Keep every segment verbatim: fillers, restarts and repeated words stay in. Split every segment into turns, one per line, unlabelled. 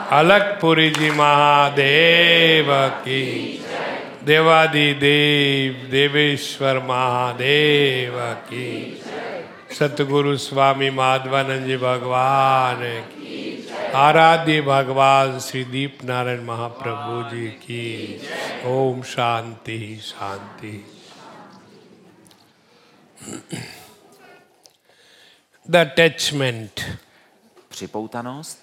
अलकपुरी जी महादेव की, देवादि देव देवेश्वर महादेव की, सतगुरु स्वामी माधवानंद जी भगवान की, आराध्य भगवान श्री दीप नारायण महाप्रभु जी की। ओम शांति शांति। The attachment.
Připoutanost.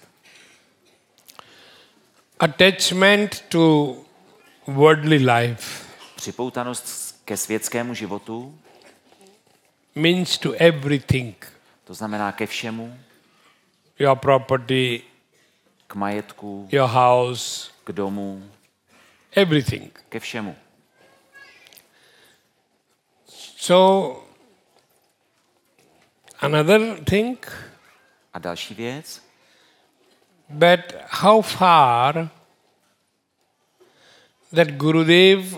Attachment to worldly life.
Připoutanost ke světskému životu.
Means to everything.
To znamená ke všemu.
Your property.
K majetku.
Your house.
K domu.
Everything.
Ke všemu.
So another thing.
A další věc.
But how far that Gurudev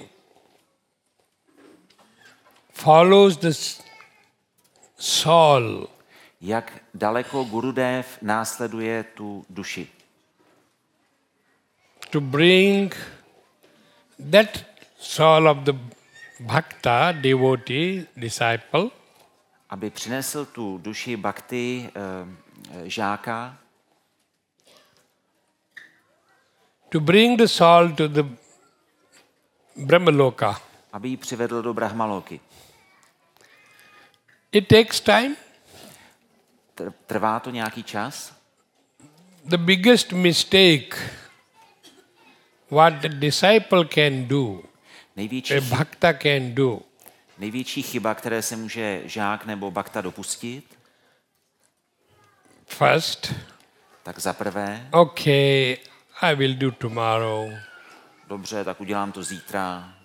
follows the soul.
Jak daleko Gurudev následuje tu duši.
To bring that soul of the bhakta, devotee, disciple.
Aby přinesl tu duši bhakti, e, žáka.
To bring the soul to the Brahmaloka.
Aby ji přivedl do Brahmaloky.
It takes time.
Trvá to nějaký čas.
The biggest mistake what the disciple can do,
největší,
a bhakta can do.
Největší chyba, které se může žák nebo bhakta dopustit.
First.
Tak za prvé.
Okay, I will do tomorrow.
Dobře, tak udělám to zítra.